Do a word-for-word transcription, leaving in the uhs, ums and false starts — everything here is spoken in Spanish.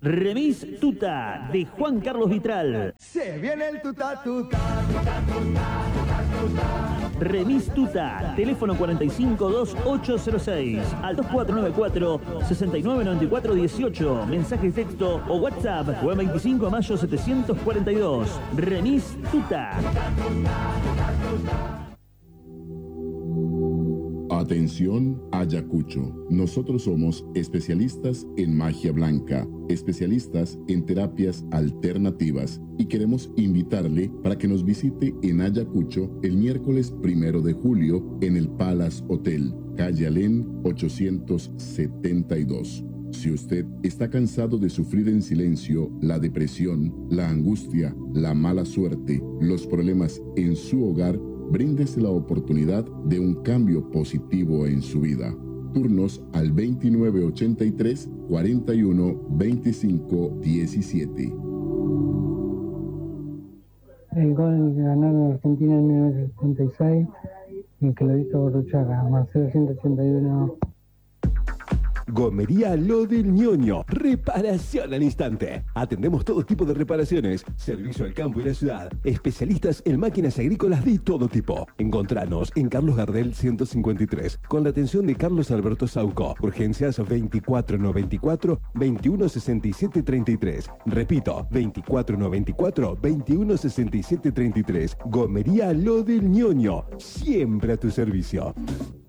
Remis Tuta, de Juan Carlos Vitral. Se viene el tuta, tuta, tuta, tuta, tuta, tuta. Remis Tuta, teléfono cuarenta y cinco, veintiocho cero seis, al dos cuatro nueve cuatro, sesenta y nueve noventa y cuatro dieciocho, mensaje de texto o WhatsApp, Juan veinticinco de mayo setecientos cuarenta y dos. Remis Tuta. Atención, Ayacucho. Nosotros somos especialistas en magia blanca, especialistas en terapias alternativas y queremos invitarle para que nos visite en Ayacucho el miércoles primero de julio en el Palace Hotel, calle Alén ochocientos setenta y dos. Si usted está cansado de sufrir en silencio la depresión, la angustia, la mala suerte, los problemas en su hogar, bríndese la oportunidad de un cambio positivo en su vida. Turnos al veintinueve ochenta y tres, cuarenta y uno, veinticinco diecisiete. El gol que ganaron Argentina en mil novecientos setenta y seis, y que lo hizo Borruchaga, Marcelo ciento ochenta y uno. Gomería Lo del Ñoño. Reparación al instante. Atendemos todo tipo de reparaciones. Servicio al campo y la ciudad. Especialistas en máquinas agrícolas de todo tipo. Encontranos en Carlos Gardel ciento cincuenta y tres. Con la atención de Carlos Alberto Sauco. Urgencias veinticuatro noventa y cuatro, veintiuno sesenta y siete treinta y tres. Repito, veinticuatro noventa y cuatro, veintiuno sesenta y siete treinta y tres. Gomería Lo del Ñoño. Siempre a tu servicio.